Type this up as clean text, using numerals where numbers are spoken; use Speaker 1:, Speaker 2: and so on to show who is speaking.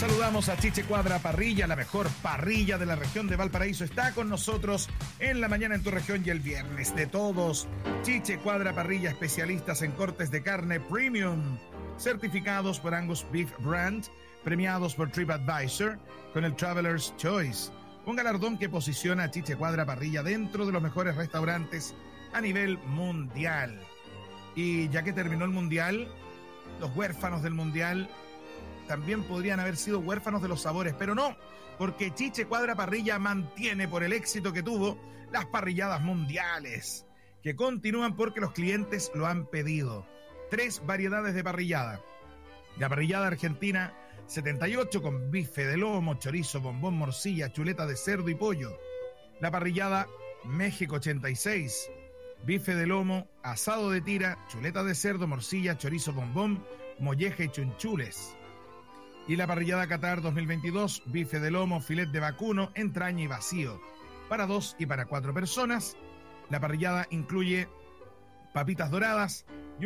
Speaker 1: Saludamos a Chiche Cuadra Parrilla, la mejor parrilla de la región de Valparaíso. Está con nosotros en la mañana en tu región y el viernes de todos. Chiche Cuadra Parrilla, especialistas en cortes de carne premium, certificados por Angus Beef Brand, premiados por TripAdvisor con el Traveler's Choice, un galardón que posiciona a Chiche Cuadra Parrilla dentro de los mejores restaurantes a nivel mundial. Y ya que terminó el mundial, los huérfanos del mundial también podrían haber sido huérfanos de los sabores, pero no, porque Chiche Cuadra Parrilla mantiene, por el éxito que tuvo, las parrilladas mundiales, que continúan porque los clientes lo han pedido. 3 variedades de parrillada. La parrillada argentina 78 con bife de lomo, chorizo, bombón, morcilla, chuleta de cerdo y pollo. La parrillada México 86, bife de lomo, asado de tira, chuleta de cerdo, morcilla, chorizo, bombón, molleja y chunchules. Y la parrillada Qatar 2022, bife de lomo, filet de vacuno, entraña y vacío, para 2 y para 4 personas. La parrillada incluye papitas doradas,